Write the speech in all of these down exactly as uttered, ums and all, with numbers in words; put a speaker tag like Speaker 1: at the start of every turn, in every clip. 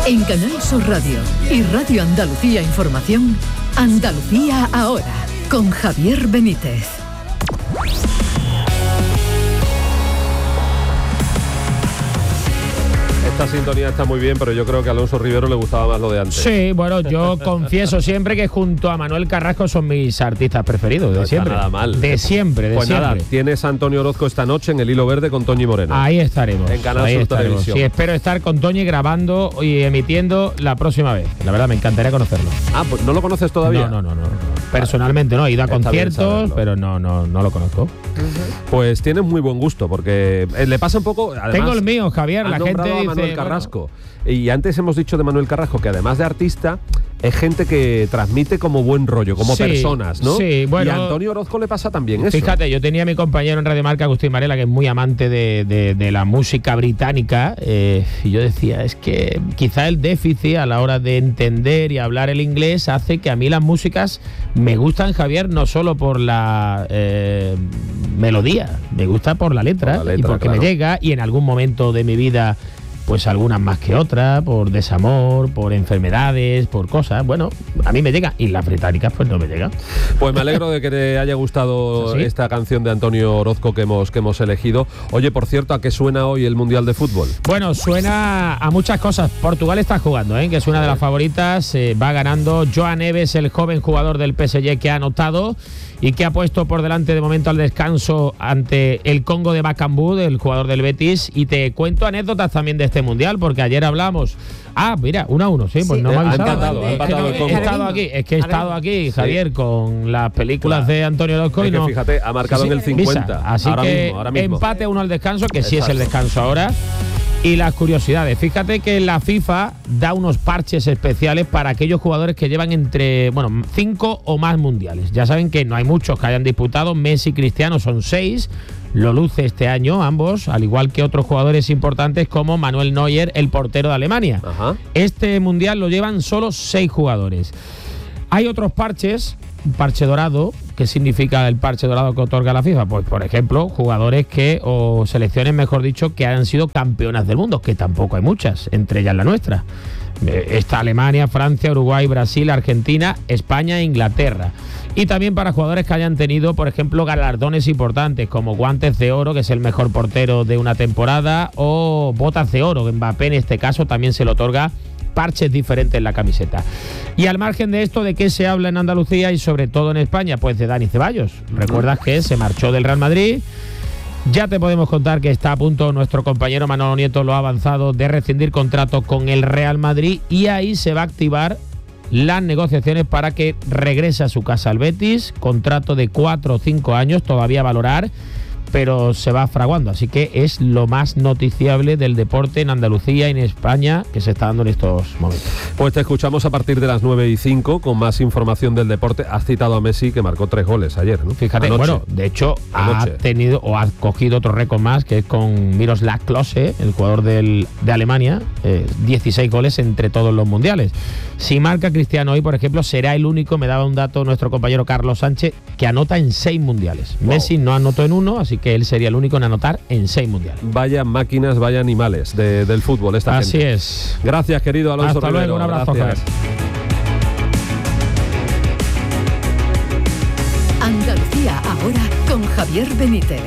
Speaker 1: En Canal Sur Radio y Radio Andalucía Información, Andalucía Ahora, con Javier Benítez.
Speaker 2: Esta sintonía está muy bien, pero yo creo que a Alonso Rivero le gustaba más lo de antes.
Speaker 3: Sí, bueno, yo confieso siempre que junto a Manuel Carrasco son mis artistas preferidos, de
Speaker 2: no
Speaker 3: siempre.
Speaker 2: Nada mal.
Speaker 3: De siempre, de
Speaker 2: pues
Speaker 3: siempre.
Speaker 2: Pues nada, tienes a Antonio Orozco esta noche en el Hilo Verde con Toñi Moreno.
Speaker 3: Ahí estaremos.
Speaker 2: En Canal
Speaker 3: ahí
Speaker 2: Sur
Speaker 3: estaremos.
Speaker 2: Televisión.
Speaker 3: Sí, espero estar con Toñi grabando y emitiendo la próxima vez. La verdad, me encantaría conocerlo.
Speaker 2: Ah, pues ¿no lo conoces todavía?
Speaker 3: No, no, no. no. Personalmente no, he ido a
Speaker 2: Está
Speaker 3: conciertos, pero no, no, no lo conozco.
Speaker 2: Pues tienes muy buen gusto, porque eh, le pasa un poco... Además,
Speaker 3: tengo el mío, Javier. La gente
Speaker 2: a
Speaker 3: dice...
Speaker 2: Manuel Carrasco. Bueno. Y antes hemos dicho de Manuel Carrasco que además de artista, es gente que transmite como buen rollo, como
Speaker 3: sí,
Speaker 2: personas, ¿no?
Speaker 3: Sí, bueno.
Speaker 2: Y a Antonio Orozco le pasa también eso.
Speaker 3: Fíjate, yo tenía a mi compañero en Radio Marca, Agustín Varela, que es muy amante de, de, de la música británica, eh, y yo decía, es que quizá el déficit a la hora de entender y hablar el inglés hace que a mí las músicas me gustan, Javier, no solo por la eh, melodía, me gusta por la letra, por la letra y porque claro. me llega, y en algún momento de mi vida pues algunas más que otras, por desamor, por enfermedades, por cosas. Bueno, a mí me llega, y las británicas pues no me llegan.
Speaker 2: Pues me alegro de que te haya gustado ¿Sí? esta canción de Antonio Orozco que hemos, que hemos elegido. Oye, por cierto, ¿a qué suena hoy el Mundial de Fútbol?
Speaker 3: Bueno, suena a muchas cosas. Portugal está jugando, ¿eh? que es una de las favoritas. Eh, va ganando Joan Neves, el joven jugador del P S G que ha anotado y que ha puesto por delante de momento al descanso ante el Congo de Bacambú, el jugador del Betis. Y te cuento anécdotas también de este Mundial, porque ayer hablamos... Ah, mira, uno a uno, sí, pues sí, no me ha avisado.
Speaker 2: empatado,
Speaker 3: es
Speaker 2: empatado
Speaker 3: que no,
Speaker 2: el
Speaker 3: he estado aquí, es que he estado aquí, Javier, sí. con las películas claro. de Antonio Orozco y no...
Speaker 2: Fíjate, ha marcado sí, sí. en el cincuenta.
Speaker 3: Visa. Así
Speaker 2: ahora
Speaker 3: que
Speaker 2: mismo, ahora mismo.
Speaker 3: empate uno al descanso, que
Speaker 2: Exacto.
Speaker 3: sí es el descanso ahora. Y las curiosidades. Fíjate que la FIFA da unos parches especiales para aquellos jugadores que llevan entre, bueno, cinco o más mundiales. Ya saben que no hay muchos que hayan disputado. Messi y Cristiano son seis. Lo luce este año ambos, al igual que otros jugadores importantes como Manuel Neuer, el portero de Alemania.
Speaker 2: Ajá.
Speaker 3: Este mundial lo llevan solo seis jugadores. Hay otros parches. Un parche dorado. ¿Qué significa el parche dorado que otorga la FIFA? Pues, por ejemplo, jugadores que, o selecciones, mejor dicho, que han sido campeonas del mundo, que tampoco hay muchas, entre ellas la nuestra. Está Alemania, Francia, Uruguay, Brasil, Argentina, España e Inglaterra. Y también para jugadores que hayan tenido, por ejemplo, galardones importantes, como guantes de oro, que es el mejor portero de una temporada, o botas de oro, que Mbappé en este caso también se le otorga parches diferentes en la camiseta. Y al margen de esto, ¿de qué se habla en Andalucía y sobre todo en España? Pues de Dani Ceballos. ¿Recuerdas que se marchó del Real Madrid? Ya te podemos contar que está a punto, nuestro compañero Manolo Nieto lo ha avanzado, de rescindir contrato con el Real Madrid, y ahí se va a activar las negociaciones para que regrese a su casa al Betis. Contrato de cuatro o cinco años, todavía a valorar, pero se va fraguando, así que es lo más noticiable del deporte en Andalucía y en España que se está dando en estos momentos.
Speaker 2: Pues te escuchamos a partir de las nueve y cinco con más información del deporte. Has citado a Messi, que marcó tres goles ayer, ¿no?
Speaker 3: Fíjate, Anoche. bueno, de hecho Anoche. ha tenido o ha cogido otro récord más, que es con Miroslav Klose, el jugador del, de Alemania, eh, dieciséis goles entre todos los mundiales. Si marca Cristiano hoy, por ejemplo, será el único, me daba un dato nuestro compañero Carlos Sánchez, que anota en seis mundiales. Wow. Messi no anotó en uno, así que él sería el único en anotar en seis mundiales.
Speaker 2: Vaya máquinas, vaya animales de, del fútbol esta
Speaker 3: Así
Speaker 2: gente.
Speaker 3: es.
Speaker 2: Gracias, querido Alonso
Speaker 3: Hasta
Speaker 2: Rivero.
Speaker 3: luego, un abrazo.
Speaker 2: Gracias.
Speaker 1: Andalucía ahora con Javier Benítez.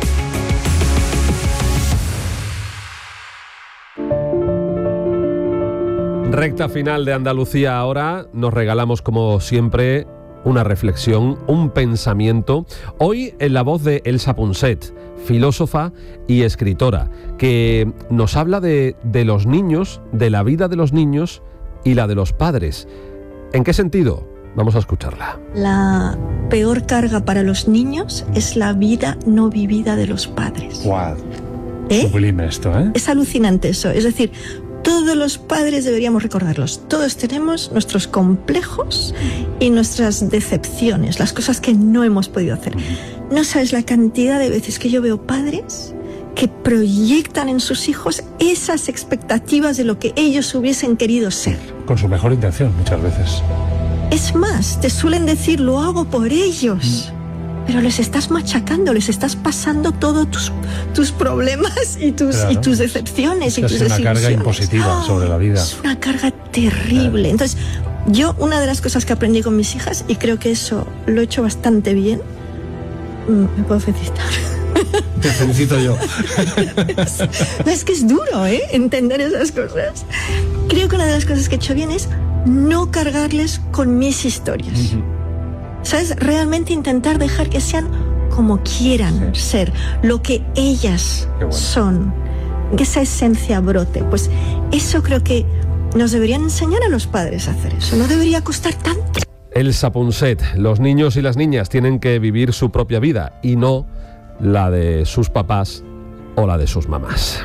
Speaker 2: Recta final de Andalucía ahora. Nos regalamos, como siempre, una reflexión, un pensamiento. Hoy en la voz de Elsa Ponset, filósofa y escritora, que nos habla de, de los niños, de la vida de los niños y la de los padres. ¿En qué sentido? Vamos a escucharla.
Speaker 4: La peor carga para los niños es la vida no vivida de los padres.
Speaker 5: Wow.
Speaker 4: ¿Eh?
Speaker 5: Sublime esto, ¿eh?
Speaker 4: Es alucinante eso. Es decir, todos los padres deberíamos recordarlos. Todos tenemos nuestros complejos y nuestras decepciones, las cosas que no hemos podido hacer. No sabes la cantidad de veces que yo veo padres que proyectan en sus hijos esas expectativas de lo que ellos hubiesen querido ser.
Speaker 5: Con su mejor intención, muchas veces.
Speaker 4: Es más, te suelen decir, lo hago por ellos. pero les estás machacando, les estás pasando todos tus, tus problemas y tus,
Speaker 5: claro.
Speaker 4: y tus decepciones
Speaker 5: es
Speaker 4: y tus
Speaker 5: una
Speaker 4: desilusiones.
Speaker 5: carga impositiva oh, sobre la vida.
Speaker 4: Es una carga terrible. Claro. Entonces, yo una de las cosas que aprendí con mis hijas, y creo que eso lo he hecho bastante bien, me puedo felicitar.
Speaker 5: Te felicito yo.
Speaker 4: es, es que es duro, ¿eh? Entender esas cosas. Creo que una de las cosas que he hecho bien es no cargarles con mis historias. Uh-huh. ¿Sabes? Realmente intentar dejar que sean como quieran sí. ser, lo que ellas bueno. son, que esa esencia brote. Pues eso creo que nos deberían enseñar a los padres a hacer eso. No debería costar tanto.
Speaker 2: Elsa Ponset, los niños y las niñas tienen que vivir su propia vida y no la de sus papás o la de sus mamás.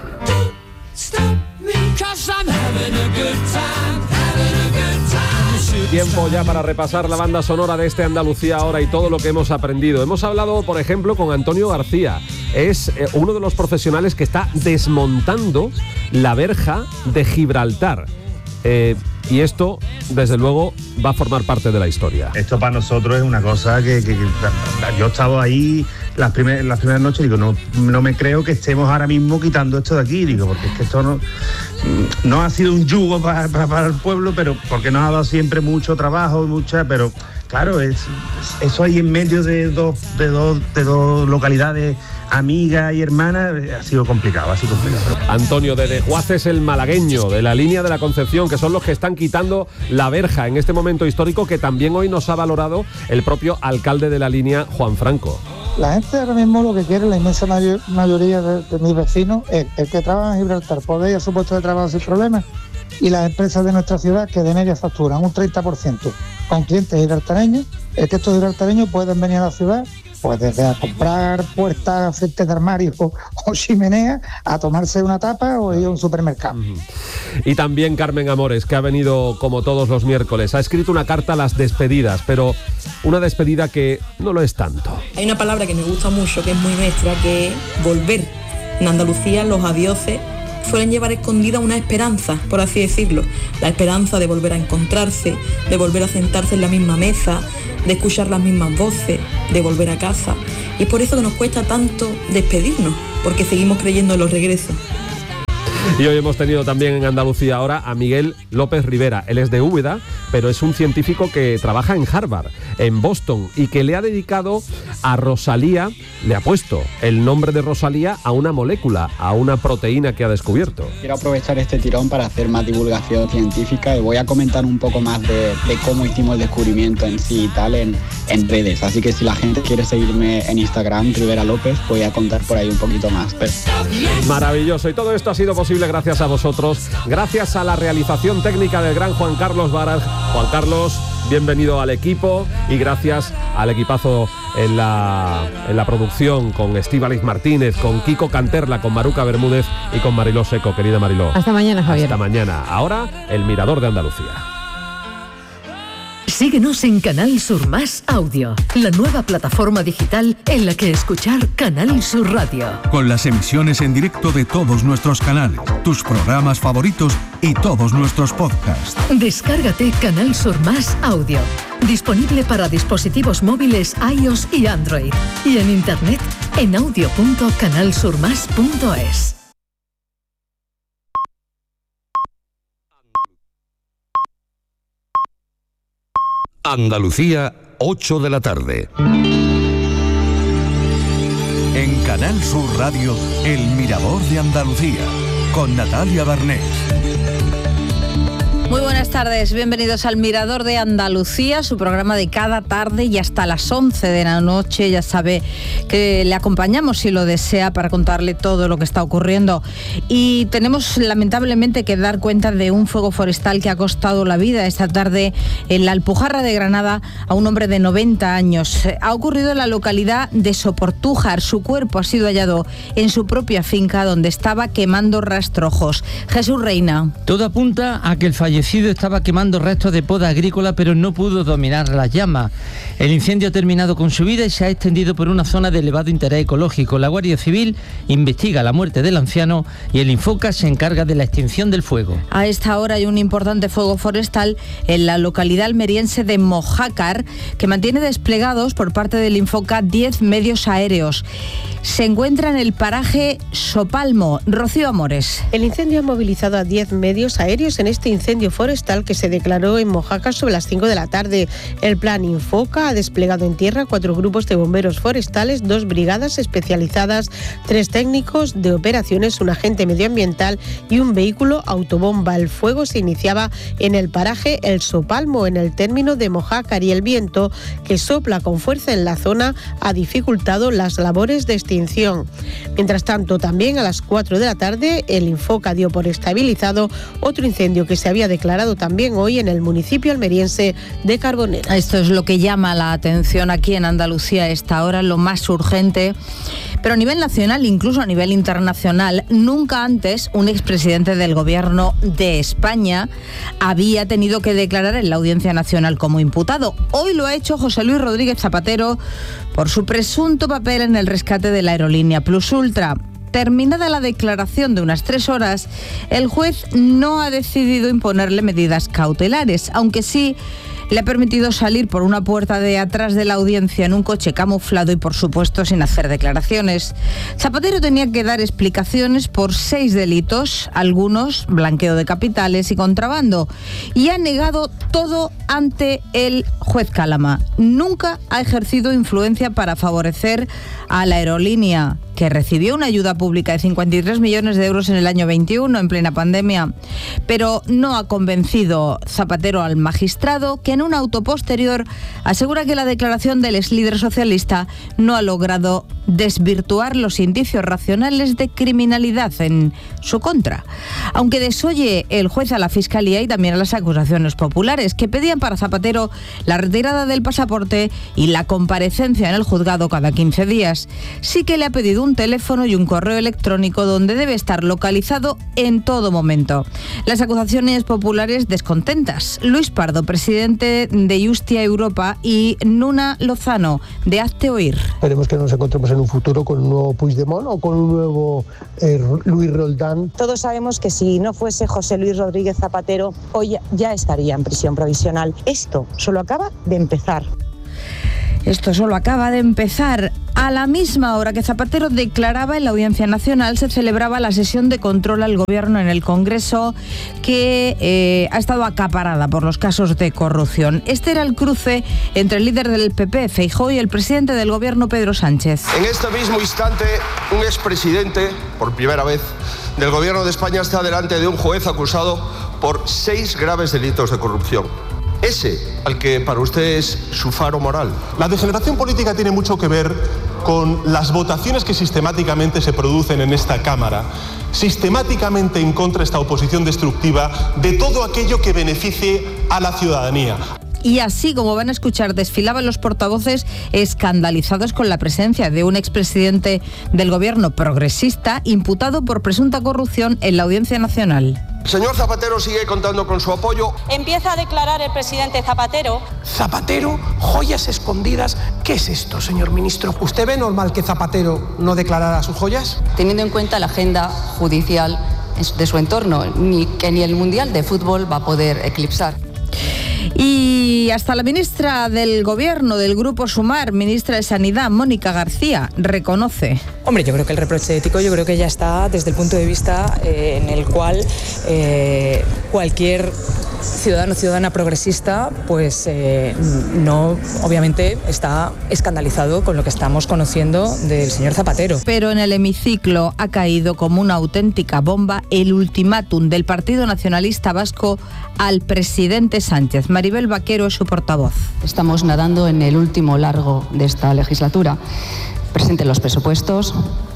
Speaker 2: Tiempo ya para repasar la banda sonora de este Andalucía Ahora y todo lo que hemos aprendido. Hemos hablado, por ejemplo, con Antonio García. Es eh, uno de los profesionales que está desmontando la verja de Gibraltar. Eh, y esto, desde luego, va a formar parte de la historia.
Speaker 6: Esto para nosotros es una cosa que, que, que yo he estado ahí las, primer, las primeras noches y digo, no, no me creo que estemos ahora mismo quitando esto de aquí, digo, porque es que esto no, no ha sido un yugo para, para, para el pueblo, pero porque nos ha dado siempre mucho trabajo, mucha, pero claro, es, es, eso ahí en medio de dos, de dos, de dos localidades amiga y hermana, ha sido complicado, ha sido complicado.
Speaker 2: Antonio de Dejuaces, el malagueño, de la línea de la Concepción, que son los que están quitando la verja en este momento histórico, que también hoy nos ha valorado el propio alcalde de la línea, Juan Franco.
Speaker 7: La gente ahora mismo lo que quiere, la inmensa mayor, mayoría de, de mis vecinos, es el que trabaja en Gibraltar, poder ir a su puesto de trabajo sin problemas, y las empresas de nuestra ciudad que de media facturan un treinta por ciento con clientes gibraltareños, es que estos gibraltareños pueden venir a la ciudad, pues desde a comprar puertas, frentes de armarios o, o chimeneas, a tomarse una tapa o ir a un supermercado. Uh-huh.
Speaker 2: Y también Carmen Amores, que ha venido como todos los miércoles, ha escrito una carta a las despedidas, pero una despedida que no lo es tanto.
Speaker 8: Hay una palabra que me gusta mucho, que es muy nuestra, que es volver. En Andalucía los adioses suelen llevar escondida una esperanza, por así decirlo, la esperanza de volver a encontrarse, de volver a sentarse en la misma mesa, de escuchar las mismas voces, de volver a casa. Y es por eso que nos cuesta tanto despedirnos, porque seguimos creyendo en los regresos.
Speaker 2: Y hoy hemos tenido también en Andalucía Ahora a Miguel López Rivera. Él es de Úbeda, pero es un científico que trabaja en Harvard, en Boston, y que le ha dedicado a Rosalía, le ha puesto el nombre de Rosalía a una molécula, a una proteína que ha descubierto.
Speaker 9: Quiero aprovechar este tirón para hacer más divulgación científica y voy a comentar un poco más de, de cómo hicimos el descubrimiento en sí y tal en, en redes. Así que si la gente quiere seguirme en Instagram, Rivera López, voy a contar por ahí un poquito más. Pero...
Speaker 2: Maravilloso, y todo esto ha sido posible gracias a vosotros, gracias a la realización técnica del gran Juan Carlos Varas. Juan Carlos, bienvenido al equipo, y gracias al equipazo en la, en la producción, con Estíbaliz Martínez, con Kiko Canterla, con Maruca Bermúdez y con Mariló Seco. Querida Mariló,
Speaker 10: hasta mañana, Javier.
Speaker 2: Hasta mañana. Ahora, el Mirador de Andalucía.
Speaker 1: Síguenos en Canal Sur Más Audio, la nueva plataforma digital en la que escuchar Canal Sur Radio.
Speaker 11: Con las emisiones en directo de todos nuestros canales, tus programas favoritos y todos nuestros podcasts.
Speaker 1: Descárgate Canal Sur Más Audio, disponible para dispositivos móviles iOS y Android, y en internet en audio punto canal sur más punto es.
Speaker 12: Andalucía, ocho de la tarde.
Speaker 11: En Canal Sur Radio, El Mirador de Andalucía, con Natalia Barnés.
Speaker 13: Muy buenas tardes, bienvenidos al Mirador de Andalucía, su programa de cada tarde y hasta las once de la noche. Ya sabe que le acompañamos si lo desea para contarle todo lo que está ocurriendo. Y tenemos lamentablemente que dar cuenta de un fuego forestal que ha costado la vida esta tarde en la Alpujarra de Granada a un hombre de noventa años. Ha ocurrido en la localidad de Soportújar. Su cuerpo ha sido hallado en su propia finca donde estaba quemando rastrojos. Jesús Reina.
Speaker 14: Todo apunta a que el fallecido
Speaker 10: fallecido estaba quemando restos de poda agrícola, pero no pudo dominar las llamas. El incendio ha terminado con su vida y se ha extendido por una zona de elevado interés ecológico. La Guardia Civil investiga la muerte del anciano y el Infoca se encarga de la extinción del fuego.
Speaker 13: A esta hora hay un importante fuego forestal en la localidad almeriense de Mojácar, que mantiene desplegados por parte del Infoca diez medios aéreos. Se encuentra en el paraje Sopalmo. Rocío Amores.
Speaker 14: El incendio ha movilizado a diez medios aéreos en este incendio forestal que se declaró en Mojácar sobre las cinco de la tarde. El plan Infoca ha desplegado en tierra cuatro grupos de bomberos forestales, dos brigadas especializadas, tres técnicos de operaciones, un agente medioambiental y un vehículo autobomba. El fuego se iniciaba en el paraje El Sopalmo, en el término de Mojácar, y el viento, que sopla con fuerza en la zona, ha dificultado las labores de extinción. Mientras tanto, también a las cuatro de la tarde, el Infoca dio por estabilizado otro incendio que se había declarado también hoy en el municipio almeriense de Carbonera.
Speaker 13: Esto es lo que llama la atención aquí en Andalucía a esta hora, lo más urgente. Pero a nivel nacional, incluso a nivel internacional, nunca antes un expresidente del gobierno de España había tenido que declarar en la Audiencia Nacional como imputado. Hoy lo ha hecho José Luis Rodríguez Zapatero por su presunto papel en el rescate de la aerolínea Plus Ultra. Terminada la declaración de unas tres horas, el juez no ha decidido imponerle medidas cautelares, aunque sí le ha permitido salir por una puerta de atrás de la audiencia en un coche camuflado y, por supuesto, sin hacer declaraciones. Zapatero tenía que dar explicaciones por seis delitos, algunos blanqueo de capitales y contrabando, y ha negado todo ante el juez Calama. Nunca ha ejercido influencia para favorecer a la aerolínea, que recibió una ayuda pública de cincuenta y tres millones de euros en el año veintiuno, en plena pandemia. Pero no ha convencido Zapatero al magistrado, que en un auto posterior asegura que la declaración del ex líder socialista no ha logrado desvirtuar los indicios racionales de criminalidad en su contra. Aunque desoye el juez a la Fiscalía y también a las acusaciones populares, que pedían para Zapatero la retirada del pasaporte y la comparecencia en el juzgado cada quince días. Sí que le ha pedido un teléfono y un correo electrónico donde debe estar localizado en todo momento. Las acusaciones populares descontentas. Luis Pardo, presidente de Justia Europa, y Nuna Lozano, de Hazte Oír.
Speaker 15: Esperemos que nos encontremos en un futuro con un nuevo Puigdemont o con un nuevo eh, Luis Roldán.
Speaker 16: Todos sabemos que si no fuese José Luis Rodríguez Zapatero, hoy ya estaría en prisión provisional. Esto solo acaba de empezar.
Speaker 13: Esto solo acaba de empezar. A la misma hora que Zapatero declaraba en la Audiencia Nacional, se celebraba la sesión de control al Gobierno en el Congreso, que eh, ha estado acaparada por los casos de corrupción. Este era el cruce entre el líder del P P, Feijóo, y el presidente del Gobierno, Pedro Sánchez.
Speaker 17: En este mismo instante, un expresidente, por primera vez, del Gobierno de España está delante de un juez acusado por seis graves delitos de corrupción. Ese, al que para usted es su faro moral.
Speaker 18: La degeneración política tiene mucho que ver con las votaciones que sistemáticamente se producen en esta Cámara, sistemáticamente en contra de esta oposición destructiva de todo aquello que beneficie a la ciudadanía.
Speaker 13: Y así, como van a escuchar, desfilaban los portavoces escandalizados con la presencia de un expresidente del gobierno progresista imputado por presunta corrupción en la Audiencia Nacional.
Speaker 17: Señor Zapatero sigue contando con su apoyo.
Speaker 19: Empieza a declarar el presidente Zapatero.
Speaker 20: Zapatero, joyas escondidas. ¿Qué es esto, señor ministro? ¿Usted ve normal que Zapatero no declarara sus joyas?
Speaker 21: Teniendo en cuenta la agenda judicial de su entorno, ni que ni el Mundial de Fútbol va a poder eclipsar.
Speaker 13: Y hasta la ministra del Gobierno del Grupo Sumar, ministra de Sanidad, Mónica García, reconoce.
Speaker 22: Hombre, yo creo que el reproche ético yo creo que ya está desde el punto de vista eh, en el cual eh, cualquier ciudadano o ciudadana progresista pues eh, no, obviamente, está escandalizado con lo que estamos conociendo del señor Zapatero.
Speaker 13: Pero en el hemiciclo ha caído como una auténtica bomba el ultimátum del Partido Nacionalista Vasco al presidente Sánchez. Maribel Vaquero es su portavoz.
Speaker 21: Estamos nadando en el último largo de esta legislatura. Presenten los presupuestos,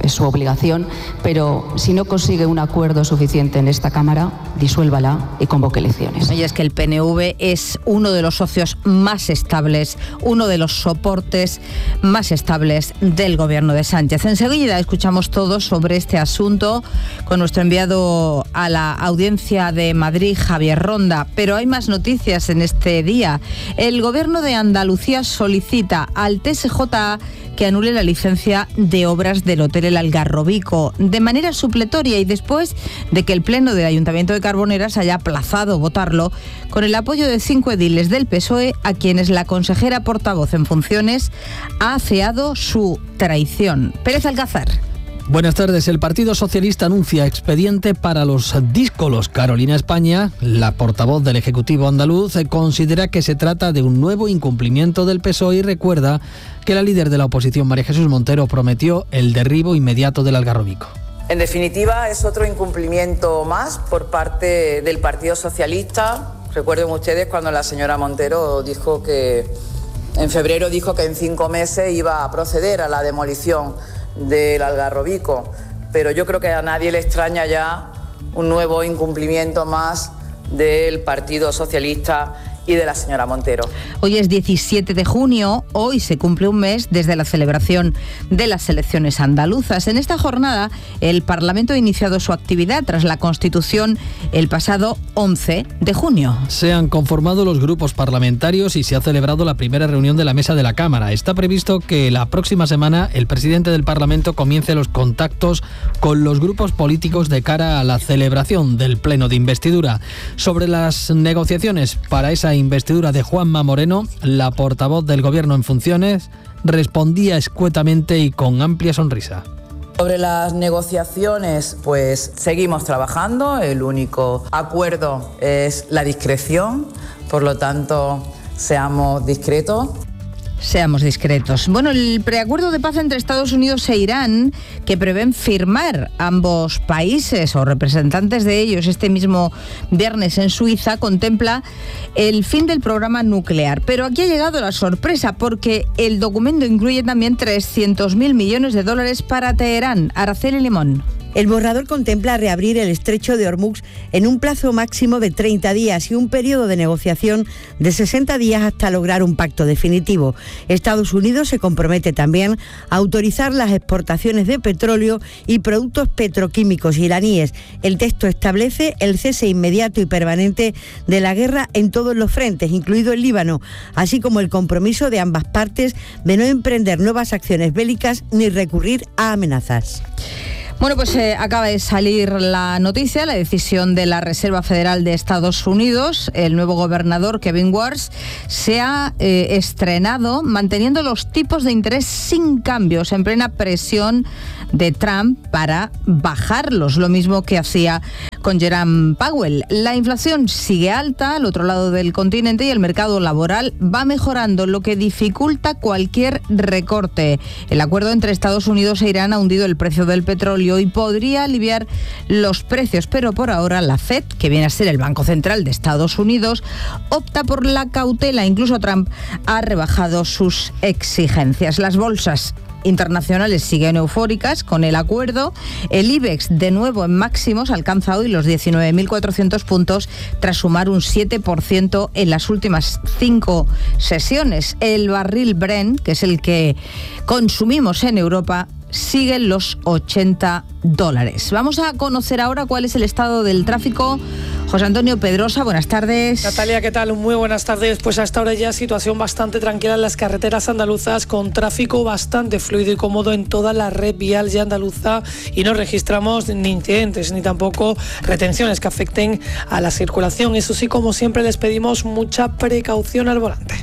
Speaker 21: es su obligación, pero si no consigue un acuerdo suficiente en esta Cámara, disuélvala y convoque elecciones.
Speaker 13: Y es que el P N V es uno de los socios más estables, uno de los soportes más estables del gobierno de Sánchez. Enseguida escuchamos todo sobre este asunto con nuestro enviado a la audiencia de Madrid, Javier Ronda. Pero hay más noticias en este día. El gobierno de Andalucía solicita al T S J A que anule la licencia de obras del Hotel El Algarrobico de manera supletoria y después de que el Pleno del Ayuntamiento de Carboneras haya aplazado votarlo con el apoyo de cinco ediles del P S O E a quienes la consejera portavoz en funciones ha afeado su traición. Pérez Alcázar.
Speaker 3: Buenas tardes. El Partido Socialista anuncia expediente para los díscolos. Carolina España, la portavoz del Ejecutivo andaluz, considera que se trata de un nuevo incumplimiento del P S O E y recuerda que la líder de la oposición, María Jesús Montero, prometió el derribo inmediato del Algarrobico.
Speaker 5: En definitiva, es otro incumplimiento más por parte del Partido Socialista. Recuerden ustedes cuando la señora Montero dijo que, en febrero dijo que en cinco meses iba a proceder a la demolición del Algarrobico, pero yo creo que a nadie le extraña ya un nuevo incumplimiento más del Partido Socialista y de la señora Montero.
Speaker 13: Hoy es diecisiete de junio, hoy se cumple un mes desde la celebración de las elecciones andaluzas. En esta jornada, el Parlamento ha iniciado su actividad tras la Constitución el pasado once de junio.
Speaker 3: Se han conformado los grupos parlamentarios y se ha celebrado la primera reunión de la mesa de la Cámara. Está previsto que la próxima semana el presidente del Parlamento comience los contactos con los grupos políticos de cara a la celebración del pleno de investidura. Sobre las negociaciones para esa investidura de Juanma Moreno, la portavoz del Gobierno en funciones respondía escuetamente y con amplia sonrisa.
Speaker 5: Sobre las negociaciones, pues seguimos trabajando. El único acuerdo es la discreción, por lo tanto, seamos discretos.
Speaker 13: Seamos discretos. Bueno, el preacuerdo de paz entre Estados Unidos e Irán, que prevén firmar ambos países o representantes de ellos este mismo viernes en Suiza, contempla el fin del programa nuclear. Pero aquí ha llegado la sorpresa, porque el documento incluye también trescientos mil millones de dólares para Teherán. Araceli Limón.
Speaker 23: El borrador contempla reabrir el estrecho de Hormuz en un plazo máximo de treinta días y un periodo de negociación de sesenta días hasta lograr un pacto definitivo. Estados Unidos se compromete también a autorizar las exportaciones de petróleo y productos petroquímicos iraníes. El texto establece el cese inmediato y permanente de la guerra en todos los frentes, incluido el Líbano, así como el compromiso de ambas partes de no emprender nuevas acciones bélicas ni recurrir a amenazas.
Speaker 13: Bueno, pues eh, acaba de salir la noticia, la decisión de la Reserva Federal de Estados Unidos. El nuevo gobernador, Kevin Warsh, se ha eh, estrenado manteniendo los tipos de interés sin cambios, en plena presión de Trump para bajarlos, lo mismo que hacía con Jerome Powell. La inflación sigue alta al otro lado del continente y el mercado laboral va mejorando, lo que dificulta cualquier recorte. El acuerdo entre Estados Unidos e Irán ha hundido el precio del petróleo y podría aliviar los precios, pero por ahora la Fed, que viene a ser el Banco Central de Estados Unidos, opta por la cautela. Incluso Trump ha rebajado sus exigencias. Las bolsas internacionales siguen eufóricas con el acuerdo. El IBEX, de nuevo en máximos, alcanza hoy los diecinueve mil cuatrocientos puntos tras sumar un siete por ciento en las últimas cinco sesiones. El barril Brent, que es el que consumimos en Europa, siguen los ochenta dólares. Vamos a conocer ahora cuál es el estado del tráfico. José Antonio Pedrosa, buenas tardes.
Speaker 24: Natalia, ¿qué tal? Muy buenas tardes. Pues hasta ahora ya situación bastante tranquila en las carreteras andaluzas, con tráfico bastante fluido y cómodo en toda la red vial ya andaluza, y no registramos ni incidentes ni tampoco retenciones que afecten a la circulación. Eso sí, como siempre, les pedimos mucha precaución al volante.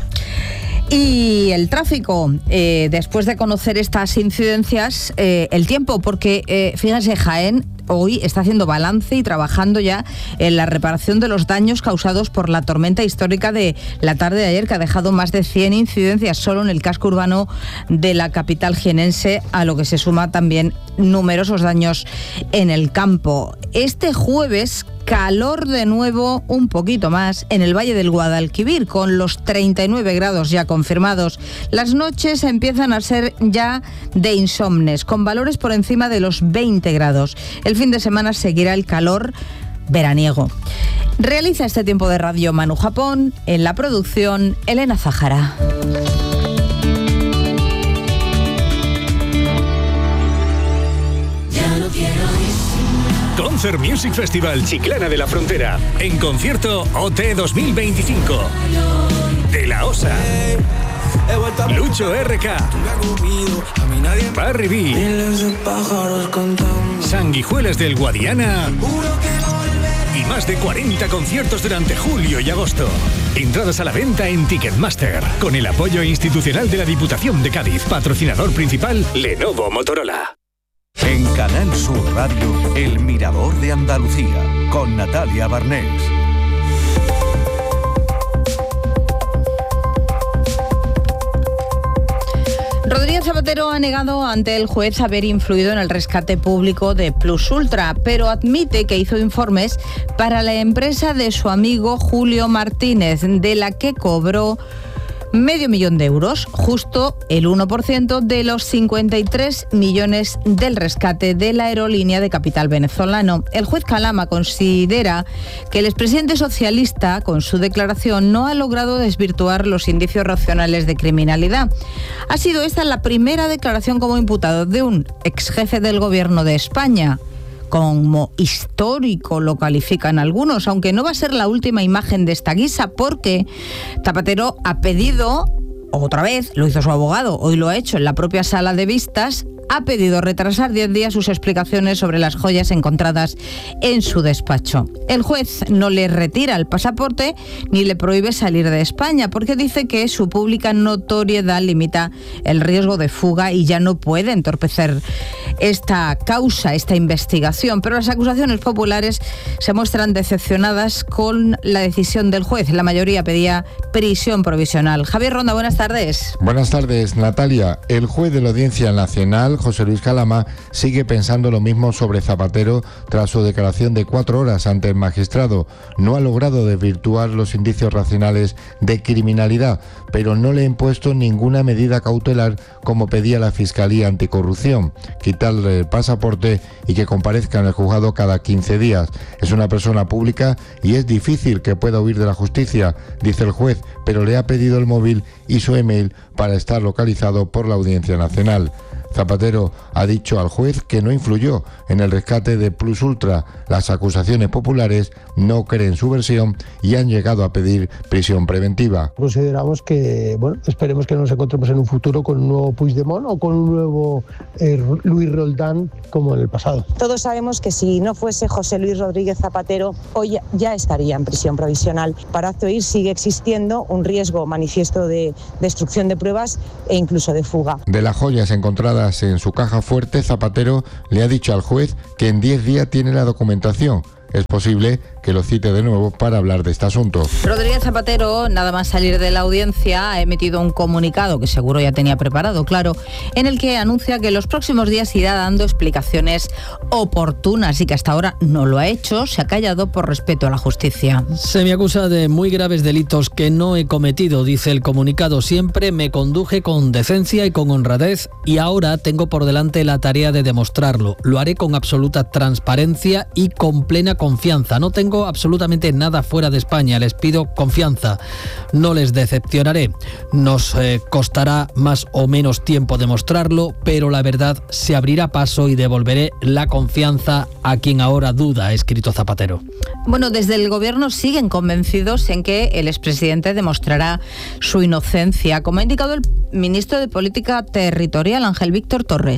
Speaker 13: Y el tráfico, eh, después de conocer estas incidencias, eh, el tiempo, porque eh, fíjense, Jaén hoy está haciendo balance y trabajando ya en la reparación de los daños causados por la tormenta histórica de la tarde de ayer, que ha dejado más de cien incidencias solo en el casco urbano de la capital jienense, a lo que se suma también numerosos daños en el campo. Este jueves, calor de nuevo, un poquito más, en el Valle del Guadalquivir, con los treinta y nueve grados ya confirmados. Las noches empiezan a ser ya de insomnes, con valores por encima de los veinte grados. El fin de semana seguirá el calor veraniego. Realiza este tiempo de radio Manu Japón, en la producción Elena Zájara.
Speaker 4: Concert Music Festival Chiclana de la Frontera. En concierto O T dos mil veinticinco. De la Osa. Lucho R K. Barry B. Sanguijuelas del Guadiana. Y más de cuarenta conciertos durante julio y agosto. Entradas a la venta en Ticketmaster. Con el apoyo institucional de la Diputación de Cádiz. Patrocinador principal, Lenovo Motorola.
Speaker 12: En Canal Sur Radio, El Mirador de Andalucía, con Natalia Barnés.
Speaker 13: Rodríguez Zapatero ha negado ante el juez haber influido en el rescate público de Plus Ultra, pero admite que hizo informes para la empresa de su amigo Julio Martínez, de la que cobró medio millón de euros, justo el uno por ciento de los cincuenta y tres millones del rescate de la aerolínea de capital venezolano. El juez Calama considera que el expresidente socialista, con su declaración, no ha logrado desvirtuar los indicios racionales de criminalidad. Ha sido esta la primera declaración como imputado de un exjefe del gobierno de España. Como histórico lo califican algunos, aunque no va a ser la última imagen de esta guisa, porque Zapatero ha pedido, otra vez, lo hizo su abogado, hoy lo ha hecho en la propia sala de vistas, ha pedido retrasar diez días sus explicaciones sobre las joyas encontradas en su despacho. El juez no le retira el pasaporte ni le prohíbe salir de España, porque dice que su pública notoriedad limita el riesgo de fuga y ya no puede entorpecer esta causa, esta investigación. Pero las acusaciones populares se muestran decepcionadas con la decisión del juez. La mayoría pedía prisión provisional. Javier Ronda, buenas tardes.
Speaker 6: Buenas tardes, Natalia. El juez de la Audiencia Nacional, José Luis Calama, sigue pensando lo mismo sobre Zapatero tras su declaración de cuatro horas ante el magistrado. No ha logrado desvirtuar los indicios racionales de criminalidad, pero no le ha impuesto ninguna medida cautelar como pedía la Fiscalía Anticorrupción, quitarle el pasaporte y que comparezca en el juzgado cada quince días. Es una persona pública y es difícil que pueda huir de la justicia, dice el juez, pero le ha pedido el móvil y su email para estar localizado por la Audiencia Nacional. Zapatero ha dicho al juez que no influyó en el rescate de Plus Ultra. Las acusaciones populares no creen su versión y han llegado a pedir prisión preventiva.
Speaker 15: Consideramos que, bueno, esperemos que nos encontremos en un futuro con un nuevo Puigdemont o con un nuevo eh, Luis Roldán como en el pasado.
Speaker 16: Todos sabemos que si no fuese José Luis Rodríguez Zapatero, hoy ya estaría en prisión provisional. Para acto ir sigue existiendo un riesgo manifiesto de destrucción de pruebas e incluso de fuga.
Speaker 6: De las joyas encontradas en su caja fuerte, Zapatero le ha dicho al juez que en diez días tiene la documentación. Es posible que lo cite de nuevo para hablar de este asunto.
Speaker 13: Rodríguez Zapatero, nada más salir de la audiencia, ha emitido un comunicado que seguro ya tenía preparado, claro, en el que anuncia que en los próximos días irá dando explicaciones oportunas y que hasta ahora no lo ha hecho, se ha callado por respeto a la justicia.
Speaker 3: Se me acusa de muy graves delitos que no he cometido, dice el comunicado. Siempre me conduje con decencia y con honradez y ahora tengo por delante la tarea de demostrarlo. Lo haré con absoluta transparencia y con plena confianza. No tengo absolutamente nada fuera de España. Les pido confianza. No les decepcionaré. Nos eh, costará más o menos tiempo demostrarlo, pero la verdad se abrirá paso y devolveré la confianza a quien ahora duda, ha escrito Zapatero.
Speaker 13: Bueno, desde el gobierno siguen convencidos en que el expresidente demostrará su inocencia, como ha indicado el ministro de Política Territorial, Ángel Víctor Torres.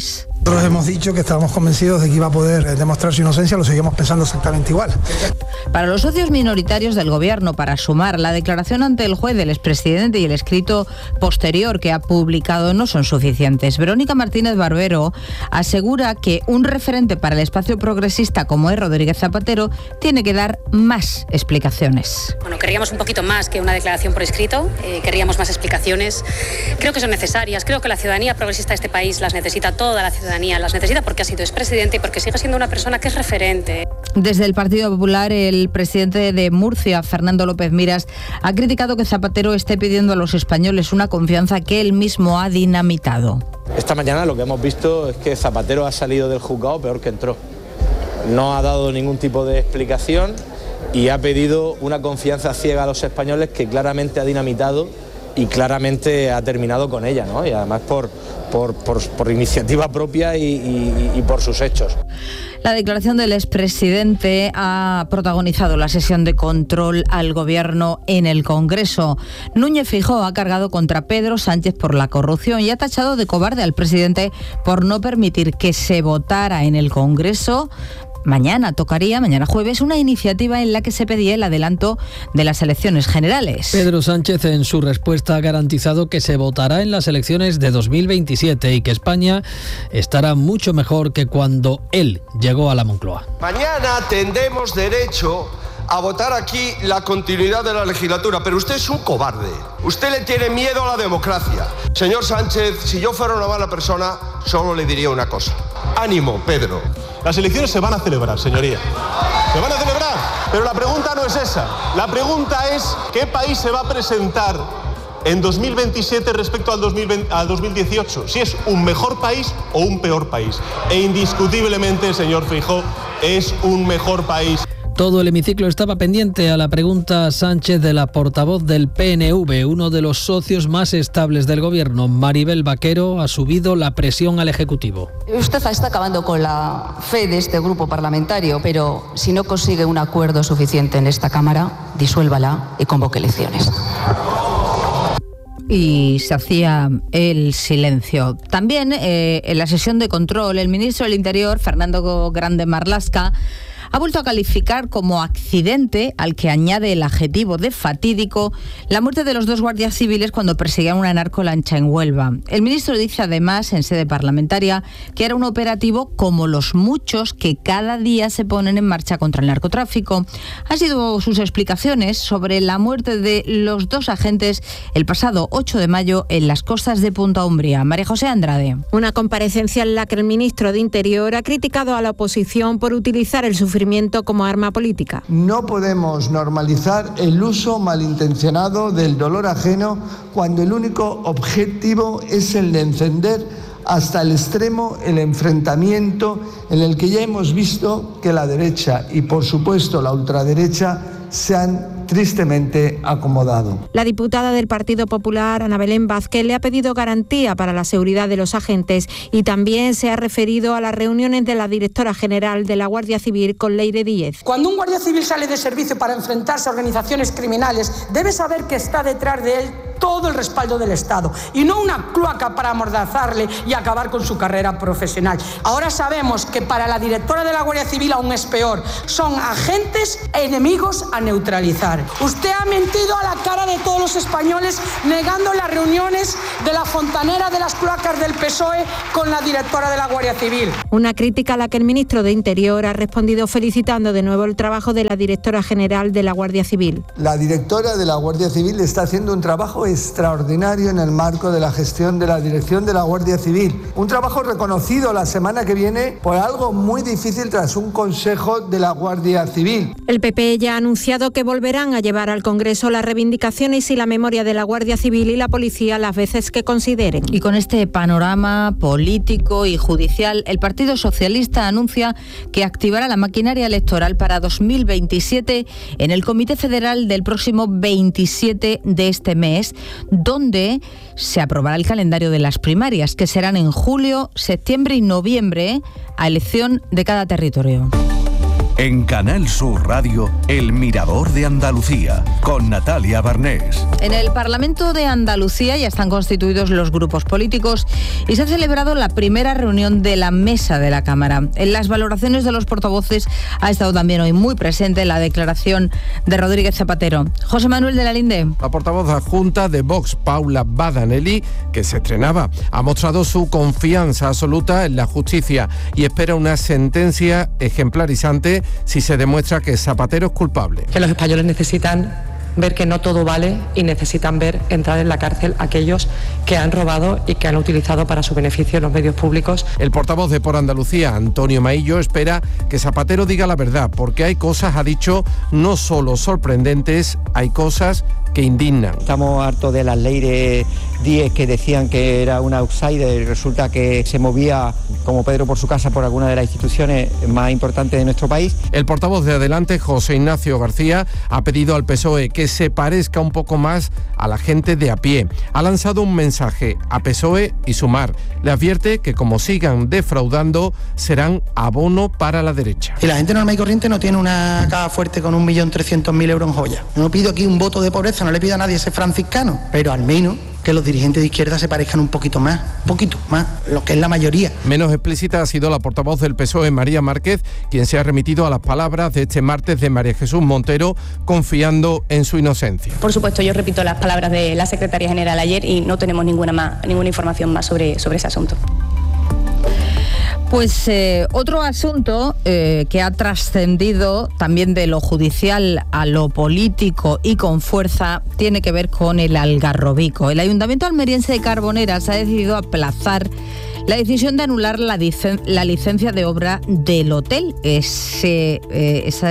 Speaker 2: Nosotros hemos dicho que estábamos convencidos de que iba a poder demostrar su inocencia, lo seguimos pensando exactamente igual.
Speaker 13: Para los socios minoritarios del Gobierno, para sumar la declaración ante el juez del expresidente y el escrito posterior que ha publicado no son suficientes. Verónica Martínez Barbero asegura que un referente para el espacio progresista como es Rodríguez Zapatero tiene que dar más explicaciones.
Speaker 7: Bueno, querríamos un poquito más que una declaración por escrito, eh, querríamos más explicaciones. Creo que son necesarias, creo que la ciudadanía progresista de este país las necesita, toda la ciudadanía las necesita porque ha sido expresidente y porque sigue siendo una persona que es referente.
Speaker 13: Desde el Partido Popular, el presidente de Murcia, Fernando López Miras, ha criticado que Zapatero esté pidiendo a los españoles una confianza que él mismo ha dinamitado.
Speaker 8: Esta mañana lo que hemos visto es que Zapatero ha salido del juzgado peor que entró. No ha dado ningún tipo de explicación y ha pedido una confianza ciega a los españoles que claramente ha dinamitado y claramente ha terminado con ella, ¿no? Y además por, por, por, por iniciativa propia y, y, y por sus hechos.
Speaker 13: La declaración del expresidente ha protagonizado la sesión de control al Gobierno en el Congreso. Núñez Feijóo ha cargado contra Pedro Sánchez por la corrupción y ha tachado de cobarde al presidente por no permitir que se votara en el Congreso. Mañana tocaría, mañana jueves, una iniciativa en la que se pedía el adelanto de las elecciones generales.
Speaker 3: Pedro Sánchez en su respuesta ha garantizado que se votará en las elecciones de dos mil veintisiete y que España estará mucho mejor que cuando él llegó a la Moncloa.
Speaker 17: Mañana tendremos derecho a votar aquí la continuidad de la legislatura, pero usted es un cobarde. Usted le tiene miedo a la democracia. Señor Sánchez, si yo fuera una mala persona, solo le diría una cosa. Ánimo, Pedro.
Speaker 18: Las elecciones se van a celebrar, señoría. Se van a celebrar, pero la pregunta no es esa. La pregunta es ¿qué país se va a presentar en dos mil veintisiete respecto al dos mil veinte, al dos mil dieciocho? Si es un mejor país o un peor país. E indiscutiblemente, señor Feijóo, es un mejor país.
Speaker 3: Todo el hemiciclo estaba pendiente a la pregunta Sánchez de la portavoz del P N V, uno de los socios más estables del Gobierno. Maribel Vaquero ha subido la presión al Ejecutivo.
Speaker 21: Usted está acabando con la fe de este grupo parlamentario, pero si no consigue un acuerdo suficiente en esta Cámara, disuélvala y convoque elecciones.
Speaker 13: Y se hacía el silencio. También eh, en la sesión de control, el ministro del Interior, Fernando Grande Marlaska, ha vuelto a calificar como accidente, al que añade el adjetivo de fatídico, la muerte de los dos guardias civiles cuando perseguían una narcolancha en Huelva. El ministro dice además, en sede parlamentaria, que era un operativo como los muchos que cada día se ponen en marcha contra el narcotráfico. Han sido sus explicaciones sobre la muerte de los dos agentes el pasado ocho de mayo en las costas de Punta Umbría. María José Andrade.
Speaker 9: Una comparecencia en la que el ministro de Interior ha criticado a la oposición por utilizar el sufrimiento como arma política.
Speaker 25: No podemos normalizar el uso malintencionado del dolor ajeno cuando el único objetivo es el de encender hasta el extremo el enfrentamiento en el que ya hemos visto que la derecha y por supuesto la ultraderecha se han tristemente acomodado.
Speaker 9: La diputada del Partido Popular, Ana Belén Vázquez, le ha pedido garantía para la seguridad de los agentes y también se ha referido a las reuniones de la directora general de la Guardia Civil con Leire Díez.
Speaker 20: Cuando un guardia civil sale de servicio para enfrentarse a organizaciones criminales, debe saber que está detrás de él todo el respaldo del Estado y no una cloaca para amordazarle y acabar con su carrera profesional. Ahora sabemos que para la directora de la Guardia Civil aún es peor. Son agentes enemigos a neutralizar. Usted ha mentido a la cara de todos los españoles negando las reuniones de la fontanera de las cloacas del P S O E con la directora de la Guardia Civil.
Speaker 9: Una crítica a la que el ministro de Interior ha respondido felicitando de nuevo el trabajo de la directora general de la Guardia Civil.
Speaker 25: La directora de la Guardia Civil está haciendo un trabajo extraordinario en el marco de la gestión de la dirección de la Guardia Civil. Un trabajo reconocido la semana que viene por algo muy difícil tras un consejo de la Guardia Civil.
Speaker 9: El P P ya ha anunciado que volverán a llevar al Congreso las reivindicaciones y la memoria de la Guardia Civil y la Policía las veces que consideren.
Speaker 13: Y con este panorama político y judicial, el Partido Socialista anuncia que activará la maquinaria electoral para dos mil veintisiete en el Comité Federal del próximo veintisiete de este mes, donde se aprobará el calendario de las primarias, que serán en julio, septiembre y noviembre, a elección de cada territorio.
Speaker 12: En Canal Sur Radio, El Mirador de Andalucía, con Natalia Barnés.
Speaker 13: En el Parlamento de Andalucía ya están constituidos los grupos políticos y se ha celebrado la primera reunión de la mesa de la Cámara. En las valoraciones de los portavoces ha estado también hoy muy presente la declaración de Rodríguez Zapatero. José Manuel de la Linde.
Speaker 1: La portavoz adjunta de Vox, Paula Badanelli, que se estrenaba, ha mostrado su confianza absoluta en la justicia y espera una sentencia ejemplarizante si se demuestra que Zapatero es culpable.
Speaker 10: Que los españoles necesitan ver que no todo vale y necesitan ver entrar en la cárcel a aquellos que han robado y que han utilizado para su beneficio los medios públicos.
Speaker 1: El portavoz de Por Andalucía, Antonio Maillo, espera que Zapatero diga la verdad, porque hay cosas, ha dicho, no solo sorprendentes, hay cosas que indignan.
Speaker 11: Estamos hartos de las leyes diez que decían que era un outsider y resulta que se movía como Pedro por su casa por alguna de las instituciones más importantes de nuestro país.
Speaker 1: El portavoz de Adelante, José Ignacio García, ha pedido al P S O E que se parezca un poco más a la gente de a pie. Ha lanzado un mensaje a P S O E y Sumar. Le advierte que como sigan defraudando, serán abono para la derecha.
Speaker 14: Y la gente normal y corriente no tiene una caja fuerte con un millón trescientos mil euros en joya. No pido aquí un voto de pobreza, no le pido a nadie ser franciscano, pero al menos que los dirigentes de izquierda se parezcan un poquito más, un poquito más, lo que es la mayoría.
Speaker 1: Menos explícita ha sido la portavoz del P S O E, María Márquez, quien se ha remitido a las palabras de este martes de María Jesús Montero, confiando en su inocencia.
Speaker 19: Por supuesto, yo repito las palabras de la secretaria general ayer y no tenemos ninguna más, ninguna información más sobre, sobre ese asunto.
Speaker 13: Pues eh, otro asunto eh, que ha trascendido también de lo judicial a lo político y con fuerza tiene que ver con el Algarrobico. El Ayuntamiento almeriense de Carboneras ha decidido aplazar la decisión de anular la, dicen, la licencia de obra del hotel, ese, eh, esa,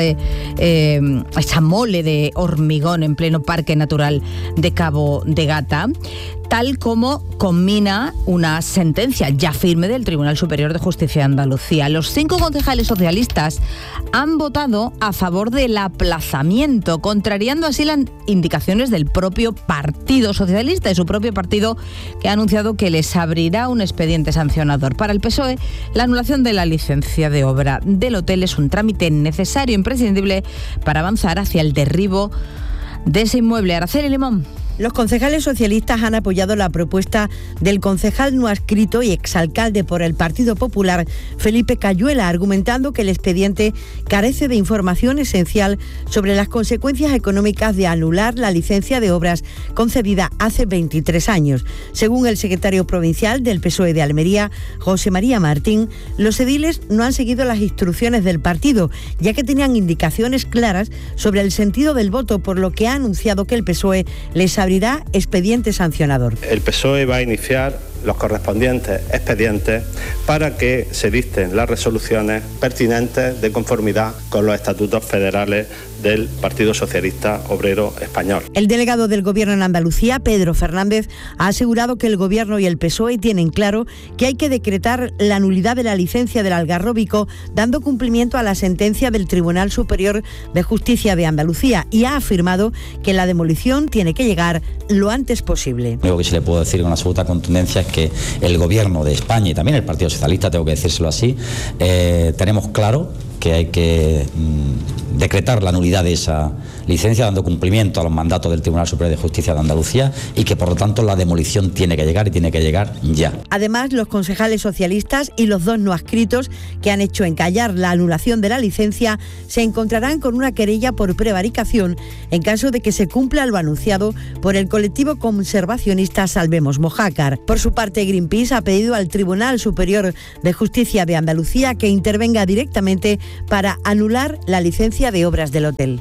Speaker 13: eh, esa mole de hormigón en pleno Parque Natural de Cabo de Gata, tal como conmina una sentencia ya firme del Tribunal Superior de Justicia de Andalucía. Los cinco concejales socialistas han votado a favor del aplazamiento, contrariando así las indicaciones del propio Partido Socialista y su propio partido, que ha anunciado que les abrirá un expediente sancionador. Para el P S O E, la anulación de la licencia de obra del hotel es un trámite necesario e imprescindible para avanzar hacia el derribo de ese inmueble. Araceli Limón.
Speaker 23: Los concejales socialistas han apoyado la propuesta del concejal no adscrito y exalcalde por el Partido Popular, Felipe Cayuela, argumentando que el expediente carece de información esencial sobre las consecuencias económicas de anular la licencia de obras concedida hace veintitrés años. Según el secretario provincial del P S O E de Almería, José María Martín, los ediles no han seguido las instrucciones del partido, ya que tenían indicaciones claras sobre el sentido del voto, por lo que ha anunciado que el P S O E les abrirá expediente sancionador.
Speaker 26: El P S O E va a iniciar los correspondientes expedientes para que se dicten las resoluciones pertinentes de conformidad con los estatutos federales del Partido Socialista Obrero Español.
Speaker 23: El delegado del Gobierno en Andalucía, Pedro Fernández, ha asegurado que el Gobierno y el P S O E tienen claro que hay que decretar la nulidad de la licencia del Algarrobico, dando cumplimiento a la sentencia del Tribunal Superior de Justicia de Andalucía, y ha afirmado que la demolición tiene que llegar lo antes posible.
Speaker 27: Lo único que se le puedo decir con absoluta contundencia es que el Gobierno de España y también el Partido Socialista, tengo que decírselo así, eh, tenemos claro que hay que mmm, decretar la nulidad de esa licencia, dando cumplimiento a los mandatos del Tribunal Superior de Justicia de Andalucía, y que por lo tanto la demolición tiene que llegar y tiene que llegar ya.
Speaker 23: Además, los concejales socialistas y los dos no adscritos que han hecho encallar la anulación de la licencia se encontrarán con una querella por prevaricación en caso de que se cumpla lo anunciado por el colectivo conservacionista Salvemos Mojácar. Por su parte, Greenpeace ha pedido al Tribunal Superior de Justicia de Andalucía que intervenga directamente para anular la licencia de obras del hotel.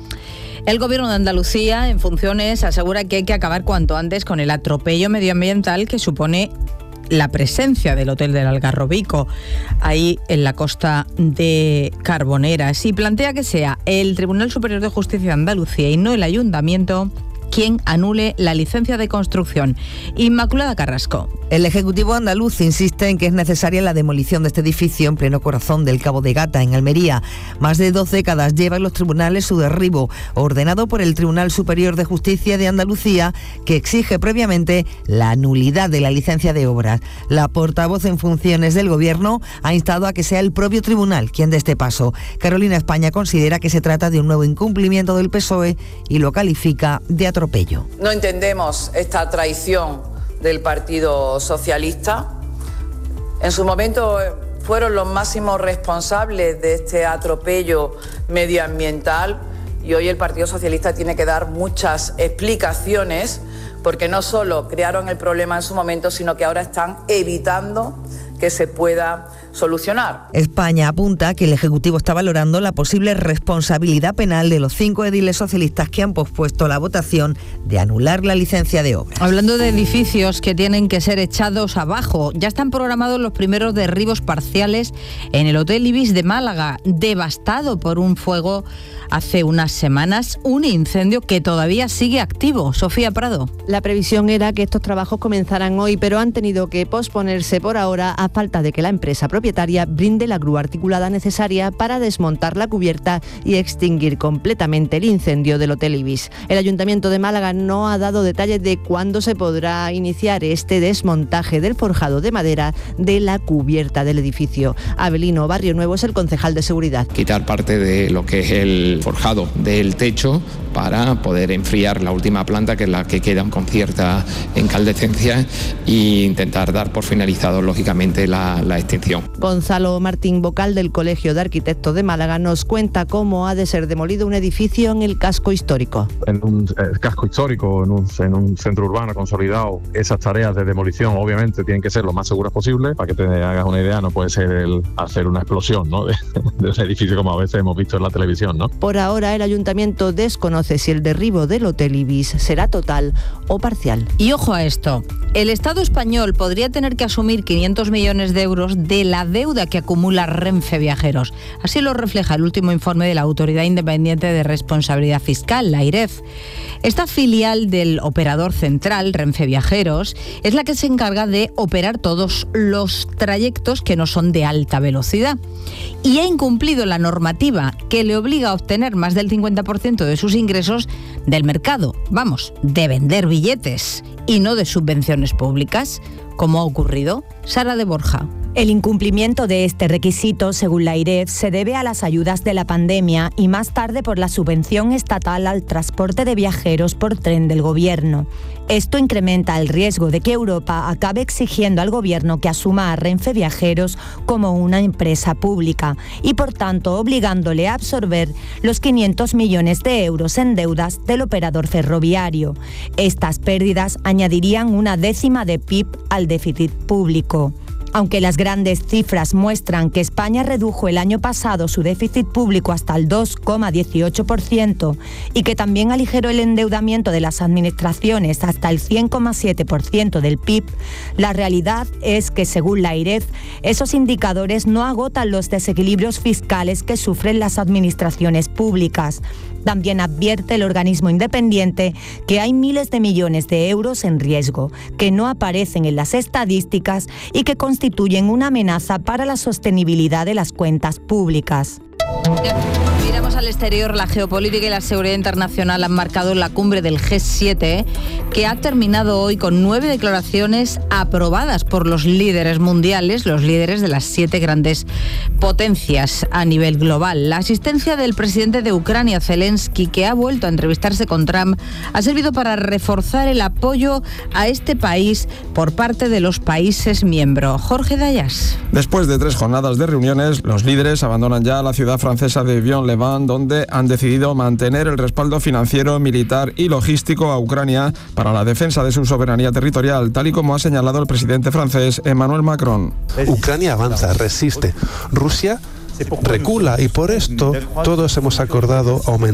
Speaker 13: El Gobierno de Andalucía, en funciones, asegura que hay que acabar cuanto antes con el atropello medioambiental que supone la presencia del Hotel del Algarrobico, ahí en la costa de Carboneras, y plantea que sea el Tribunal Superior de Justicia de Andalucía y no el Ayuntamiento quien anule la licencia de construcción. Inmaculada Carrasco.
Speaker 4: El Ejecutivo andaluz insiste en que es necesaria la demolición de este edificio en pleno corazón del Cabo de Gata, en Almería. Más de dos décadas lleva en los tribunales su derribo, ordenado por el Tribunal Superior de Justicia de Andalucía, que exige previamente la nulidad de la licencia de obras. La portavoz en funciones del Gobierno ha instado a que sea el propio tribunal quien dé este paso. Carolina España considera que se trata de un nuevo incumplimiento del P S O E y lo califica de atropello.
Speaker 5: No entendemos esta traición del Partido Socialista. En su momento fueron los máximos responsables de este atropello medioambiental y hoy el Partido Socialista tiene que dar muchas explicaciones porque no solo crearon el problema en su momento, sino que ahora están evitando que se pueda solucionar.
Speaker 4: España apunta que el Ejecutivo está valorando la posible responsabilidad penal de los cinco ediles socialistas que han pospuesto la votación de anular la licencia de obras.
Speaker 13: Hablando de edificios que tienen que ser echados abajo, ya están programados los primeros derribos parciales en el Hotel Ibis de Málaga, devastado por un fuego hace unas semanas, un incendio que todavía sigue activo. Sofía Prado.
Speaker 6: La previsión era que estos trabajos comenzaran hoy, pero han tenido que posponerse por ahora a falta de que la empresa propietaria brinde la grúa articulada necesaria para desmontar la cubierta y extinguir completamente el incendio del Hotel Ibis. El Ayuntamiento de Málaga no ha dado detalles de cuándo se podrá iniciar este desmontaje del forjado de madera de la cubierta del edificio. Abelino Barrio Nuevo es el concejal de seguridad.
Speaker 15: Quitar parte de lo que es el forjado del techo para poder enfriar la última planta, que es la que queda con cierta incandescencia, e intentar dar por finalizado, lógicamente, la, la extinción.
Speaker 6: Gonzalo Martín, vocal del Colegio de Arquitectos de Málaga, nos cuenta cómo ha de ser demolido un edificio en el casco histórico.
Speaker 16: En un eh, casco histórico, en un, en un centro urbano consolidado, esas tareas de demolición obviamente tienen que ser lo más seguras posible. Para que te hagas una idea, no puede ser el hacer una explosión, ¿no?, de, de ese edificio como a veces hemos visto en la televisión, ¿no?
Speaker 6: Por ahora, el Ayuntamiento desconoce si el derribo del Hotel Ibis será total o parcial.
Speaker 13: Y ojo a esto, el Estado español podría tener que asumir quinientos millones de euros de la deuda que acumula Renfe Viajeros. Así lo refleja el último informe de la Autoridad Independiente de Responsabilidad Fiscal, la AIREF. Esta filial del operador central, Renfe Viajeros, es la que se encarga de operar todos los trayectos que no son de alta velocidad. Y ha incumplido la normativa que le obliga a obtener más del cincuenta por ciento de sus ingresos del mercado, vamos, de vender billetes y no de subvenciones públicas, como ha ocurrido. Sara de Borja.
Speaker 22: El incumplimiento de este requisito, según la AIREF, se debe a las ayudas de la pandemia y más tarde por la subvención estatal al transporte de viajeros por tren del Gobierno. Esto incrementa el riesgo de que Europa acabe exigiendo al Gobierno que asuma a Renfe Viajeros como una empresa pública y, por tanto, obligándole a absorber los quinientos millones de euros en deudas del operador ferroviario. Estas pérdidas añadirían una décima de P I B al déficit público. Aunque las grandes cifras muestran que España redujo el año pasado su déficit público hasta el dos coma dieciocho por ciento y que también aligeró el endeudamiento de las administraciones hasta el cien coma siete por ciento del P I B, la realidad es que, según la AIREF, esos indicadores no agotan los desequilibrios fiscales que sufren las administraciones públicas. También advierte el organismo independiente que hay miles de millones de euros en riesgo, que no aparecen en las estadísticas y que constituyen una amenaza para la sostenibilidad de las cuentas públicas.
Speaker 13: Miramos al exterior. La geopolítica y la seguridad internacional han marcado la cumbre del G siete, que ha terminado hoy con nueve declaraciones aprobadas por los líderes mundiales, los líderes de las siete grandes potencias a nivel global. La asistencia del presidente de Ucrania, Zelensky, que ha vuelto a entrevistarse con Trump, ha servido para reforzar el apoyo a este país por parte de los países miembros. Jorge Dayas.
Speaker 24: Después de tres jornadas de reuniones, los líderes abandonan ya la ciudad francesa de Vion-le-Vent, donde han decidido mantener el respaldo financiero, militar y logístico a Ucrania para la defensa de su soberanía territorial, tal y como ha señalado el presidente francés Emmanuel Macron.
Speaker 28: Ucrania avanza, resiste. Rusia recula y por esto todos hemos acordado aumentar